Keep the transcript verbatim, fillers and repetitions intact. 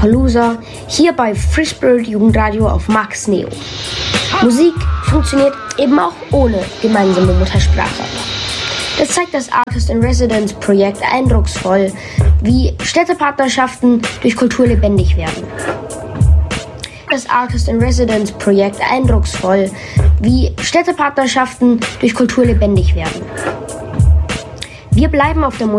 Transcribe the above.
Lollapalooza, hier bei Free Spirit Jugendradio auf Max Neo. Musik funktioniert eben auch ohne gemeinsame Muttersprache. Das zeigt das Artist in Residence Projekt eindrucksvoll, wie Städtepartnerschaften durch Kultur lebendig werden. Das Artist in Residence Projekt eindrucksvoll, wie Städtepartnerschaften durch Kultur lebendig werden. Wir bleiben auf der